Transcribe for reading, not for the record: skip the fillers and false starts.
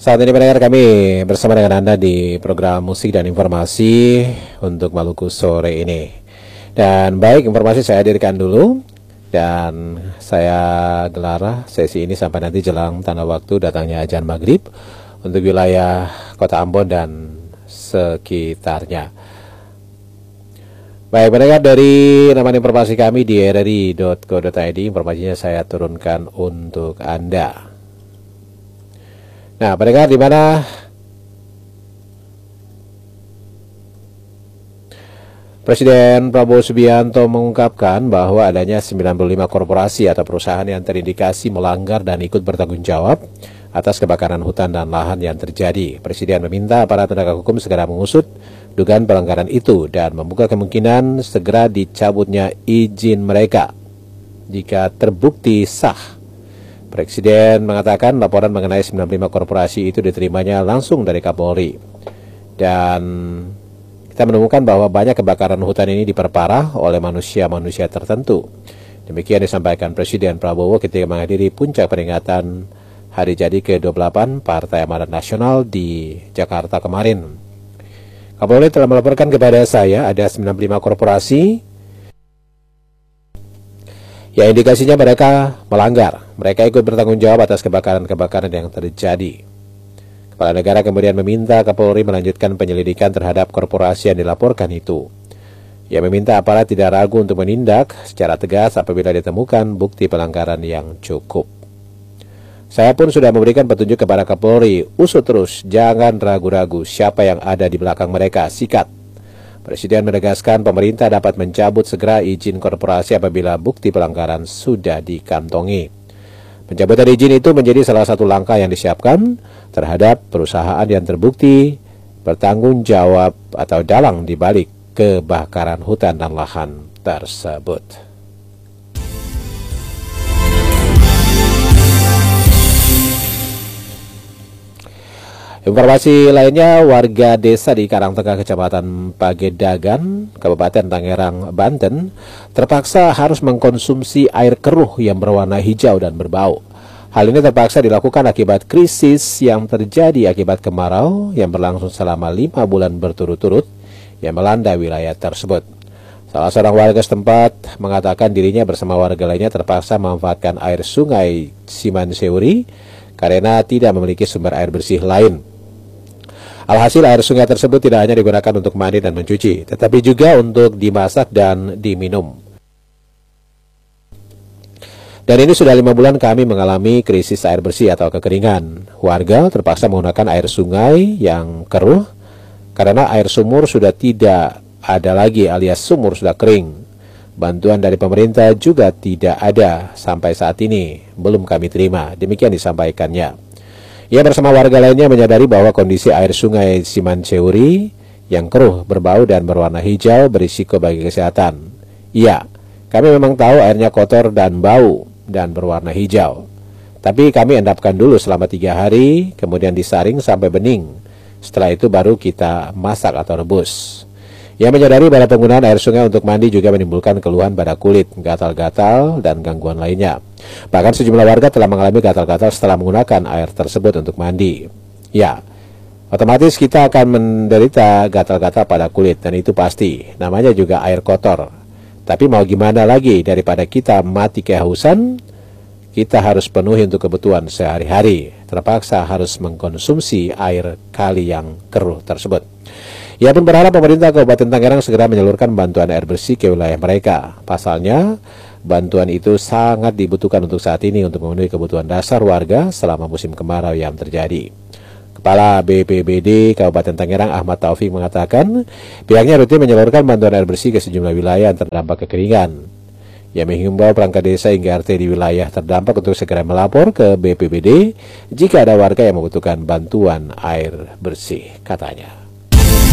Saat ini pendengar, kami bersama dengan Anda di program musik dan informasi untuk Maluku sore ini. Dan baik, informasi saya hadirkan dulu. Dan saya gelar sesi ini sampai nanti jelang tanda waktu datangnya azan maghrib untuk wilayah Kota Ambon dan sekitarnya. Baik, pendengar, dari laman informasi kami di rri.co.id, informasinya saya turunkan untuk Anda. Nah, pendengar, di mana Presiden Prabowo Subianto mengungkapkan bahwa adanya 95 korporasi atau perusahaan yang terindikasi melanggar dan ikut bertanggung jawab atas kebakaran hutan dan lahan yang terjadi. Presiden meminta aparat penegak hukum segera mengusut dugaan pelanggaran itu dan membuka kemungkinan segera dicabutnya izin mereka jika terbukti sah. Presiden mengatakan laporan mengenai 95 korporasi itu diterimanya langsung dari Kapolri. Dan kita menemukan bahwa banyak kebakaran hutan ini diperparah oleh manusia-manusia tertentu. Demikian disampaikan Presiden Prabowo ketika menghadiri puncak peringatan hari jadi ke-28 Partai Amanat Nasional di Jakarta kemarin. Kapolri telah melaporkan kepada saya ada 95 korporasi yang indikasinya mereka melanggar. Mereka ikut bertanggung jawab atas kebakaran-kebakaran yang terjadi. Kepala negara kemudian meminta Kapolri melanjutkan penyelidikan terhadap korporasi yang dilaporkan itu. Ia meminta aparat tidak ragu untuk menindak secara tegas apabila ditemukan bukti pelanggaran yang cukup. Saya pun sudah memberikan petunjuk kepada Kapolri, usut terus, jangan ragu-ragu siapa yang ada di belakang mereka, sikat. Presiden menegaskan pemerintah dapat mencabut segera izin korporasi apabila bukti pelanggaran sudah dikantongi. Pencabutan izin itu menjadi salah satu langkah yang disiapkan terhadap perusahaan yang terbukti bertanggung jawab atau dalang di balik kebakaran hutan dan lahan tersebut. Informasi lainnya, warga desa di Karangtengah, Kecamatan Pagedagan, Kabupaten Tangerang, Banten, terpaksa harus mengkonsumsi air keruh yang berwarna hijau dan berbau. Hal ini terpaksa dilakukan akibat krisis yang terjadi akibat kemarau yang berlangsung selama 5 bulan berturut-turut yang melanda wilayah tersebut. Salah seorang warga setempat mengatakan dirinya bersama warga lainnya terpaksa memanfaatkan air sungai Simanseuri karena tidak memiliki sumber air bersih lain. Alhasil air sungai tersebut tidak hanya digunakan untuk mandi dan mencuci, tetapi juga untuk dimasak dan diminum. Dan ini sudah 5 bulan kami mengalami krisis air bersih atau kekeringan. Warga terpaksa menggunakan air sungai yang keruh karena air sumur sudah tidak ada lagi alias sumur sudah kering. Bantuan dari pemerintah juga tidak ada sampai saat ini, belum kami terima. Demikian disampaikannya. Ia bersama warga lainnya menyadari bahwa kondisi air sungai Simanseuri yang keruh, berbau dan berwarna hijau berisiko bagi kesehatan. Iya, kami memang tahu airnya kotor dan bau dan berwarna hijau. Tapi kami endapkan dulu selama 3 hari, kemudian disaring sampai bening. Setelah itu baru kita masak atau rebus. Ia menyadari bahwa penggunaan air sungai untuk mandi juga menimbulkan keluhan pada kulit, gatal-gatal, dan gangguan lainnya. Bahkan sejumlah warga telah mengalami gatal-gatal setelah menggunakan air tersebut untuk mandi. Ya, otomatis kita akan menderita gatal-gatal pada kulit, dan itu pasti. Namanya juga air kotor. Tapi mau gimana lagi, daripada kita mati kehausan, kita harus penuhi untuk kebutuhan sehari-hari. Terpaksa harus mengkonsumsi air kali yang keruh tersebut. Ia pun berharap pemerintah Kabupaten Tangerang segera menyalurkan bantuan air bersih ke wilayah mereka. Pasalnya, bantuan itu sangat dibutuhkan untuk saat ini untuk memenuhi kebutuhan dasar warga selama musim kemarau yang terjadi. Kepala BPBD Kabupaten Tangerang Ahmad Taufik mengatakan, pihaknya rutin menyalurkan bantuan air bersih ke sejumlah wilayah yang terdampak kekeringan. Ia menghimbau perangkat desa hingga RT di wilayah terdampak untuk segera melapor ke BPBD jika ada warga yang membutuhkan bantuan air bersih, katanya.